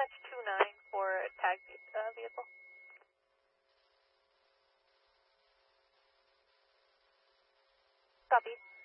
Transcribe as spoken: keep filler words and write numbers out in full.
dispatch two nine for tag uh, vehicle. Copy.